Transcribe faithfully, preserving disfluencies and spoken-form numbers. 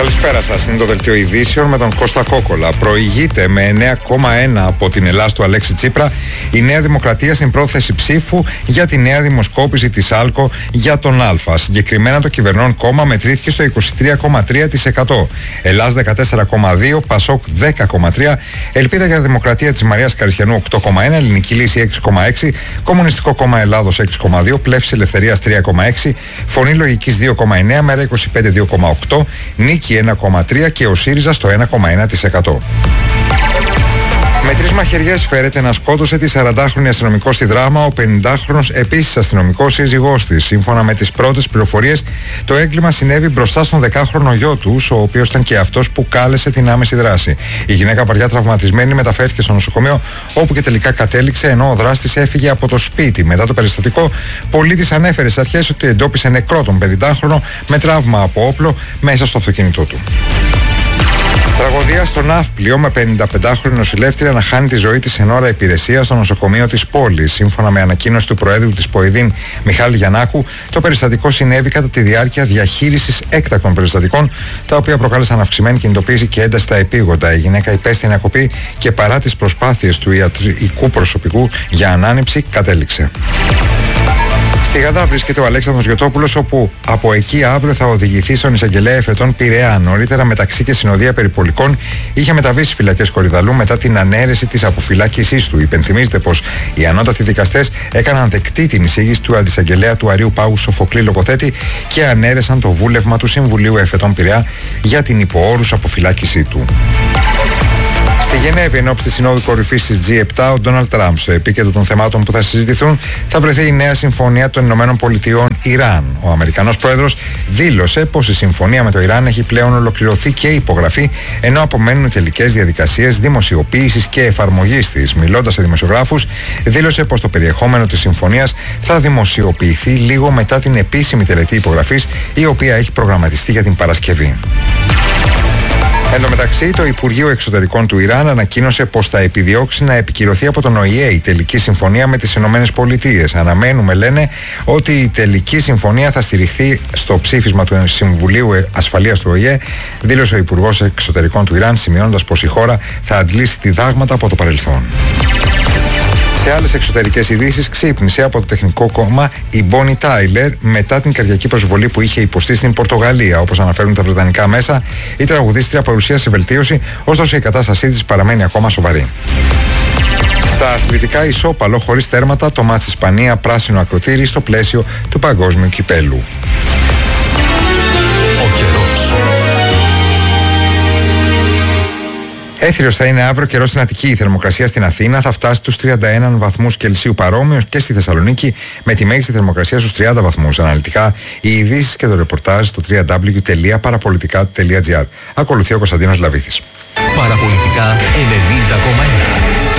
Καλησπέρα σας. Είναι το δελτίο ειδήσεων με τον Κώστα Κόκολα. Προηγείται με εννέα κόμμα ένα από την Ελλάς του Αλέξη Τσίπρα η Νέα Δημοκρατία στην πρόθεση ψήφου για τη νέα δημοσκόπηση της ΑΛΚΟ για τον Α. Συγκεκριμένα το κυβερνών κόμμα μετρήθηκε στο είκοσι τρία κόμμα τρία τοις εκατό. Ελλάς δεκατέσσερα κόμμα δύο, Πασόκ δέκα κόμμα τρία, Ελπίδα για Δημοκρατία της Μαρίας Καριστιανού οκτώ κόμμα ένα, Ελληνική Λύση έξι κόμμα έξι, Κομμουνιστικό Κόμμα Ελλάδος έξι κόμμα δύο, Πλεύσης Ελευθερίας τρία κόμμα έξι, Φωνή Λογικής δύο κόμμα εννέα, Μέρα είκοσι πέντε δύο κόμμα οκτώ, Νίκη ένα κόμμα τρία και ο ΣΥΡΙΖΑ στο ένα κόμμα ένα τοις εκατό. Με τρεις μαχαιριές φέρεται να σκότωσε τη σαραντάχρονη αστυνομικό στη Δράμα, ο πενηντάχρονος επίσης αστυνομικός σύζυγός της. Σύμφωνα με τις πρώτες πληροφορίες, το έγκλημα συνέβη μπροστά στον δεκάχρονο γιο τους, ο οποίος ήταν και αυτός που κάλεσε την άμεση δράση. Η γυναίκα βαριά τραυματισμένη μεταφέρθηκε στο νοσοκομείο, όπου και τελικά κατέληξε, ενώ ο δράστης έφυγε από το σπίτι. Μετά το περιστατικό, πολίτης ανέφερε στις αρχές ότι εντόπισε νεκρό τον πενηντάχρονο με τραύμα από όπλο μέσα στο αυτοκίνητό του. Τραγωδία στο Ναύπλιο με πενηνταπεντάχρονη νοσηλεύτρια να χάνει τη ζωή της εν ώρα υπηρεσίας στο νοσοκομείο της πόλης. Σύμφωνα με ανακοίνωση του Προέδρου της ΠΟΕΔΗΝ Μιχάλη Γιαννάκου, το περιστατικό συνέβη κατά τη διάρκεια διαχείρισης έκτακτων περιστατικών, τα οποία προκάλεσαν αυξημένη κινητοποίηση και ένταση στα επίγοντα. Η γυναίκα υπέστη ανακοπή και παρά τις προσπάθειες του ιατρικού προσωπικού για ανάνυψη, κατέληξε. Στη Γαδά βρίσκεται ο Αλέξανδρος Γιωτόπουλος, όπου από εκεί αύριο θα οδηγηθεί στον εισαγγελέα εφετών Πειραιά. Νωρίτερα, μεταξύ και συνοδεία περιπολικών, είχε μεταβεί στις φυλακές Κορυδαλού μετά την ανέρεση της αποφυλάκησής του. Υπενθυμίζεται πως οι ανώτατοι δικαστές έκαναν δεκτή την εισήγηση του αντισαγγελέα του Αρείου Πάγου Σοφοκλή Λογοθέτη και ανέρεσαν το βούλευμα του Συμβουλίου Εφετών Πειραιά για την υποόρους αποφυλάκησή του. Στη Γενέβη, ενόψει τη Συνόδου Κορυφής της τζι επτά, ο Ντόναλντ Τραμπ, στο επίκεντρο των θεμάτων που θα συζητηθούν, θα βρεθεί η νέα συμφωνία των Ηνωμένων Πολιτειών Ιράν. Ο Αμερικανός πρόεδρος δήλωσε πως η συμφωνία με το Ιράν έχει πλέον ολοκληρωθεί και υπογραφεί, ενώ απομένουν οι τελικές διαδικασίες δημοσιοποίησης και εφαρμογής της. Μιλώντας σε δημοσιογράφους, δήλωσε πως το περιεχόμενο της συμφωνίας θα δημοσιοποιηθεί λίγο μετά την επίσημη τελετή υπογραφής, η οποία έχει προγραμματιστεί για την Παρασκευή. Εν τω μεταξύ, το Υπουργείο Εξωτερικών του Ιράν ανακοίνωσε πως θα επιδιώξει να επικυρωθεί από τον Ο Η Ε η τελική συμφωνία με τις Ηνωμένες Πολιτείες. Αναμένουμε, λένε, ότι η τελική συμφωνία θα στηριχθεί στο ψήφισμα του Συμβουλίου Ασφαλείας του Ο Η Ε, δήλωσε ο Υπουργός Εξωτερικών του Ιράν, σημειώνοντας πως η χώρα θα αντλήσει διδάγματα από το παρελθόν. Σε άλλες εξωτερικές ειδήσεις, ξύπνησε από το τεχνικό κόμμα η Μπόνι Τάιλερ μετά την καρδιακή προσβολή που είχε υποστεί στην Πορτογαλία. Όπως αναφέρουν τα βρετανικά μέσα, η τραγουδίστρια παρουσίασε βελτίωση, ωστόσο η κατάστασή της παραμένει ακόμα σοβαρή. Στα αθλητικά, ισόπαλο χωρίς τέρματα το μάτς Ισπανία πράσινο ακροτήρι στο πλαίσιο του Παγκόσμιου Κυπέλου. Ο καιρός. Έθριος θα είναι αύριο καιρός στην Αττική. Η θερμοκρασία στην Αθήνα θα φτάσει στους τριάντα ένα βαθμούς Κελσίου, παρόμοιος και στη Θεσσαλονίκη, με τη μέγιστη θερμοκρασία στους τριάντα βαθμούς. Αναλυτικά, οι ειδήσεις και το ρεπορτάζ στο double-u double-u double-u τελεία παραπολιτικά τελεία τζι άρ. Ακολουθεί ο Κωνσταντίνος Λαβίθης. Παραπολιτικά ενενήντα κόμμα ένα.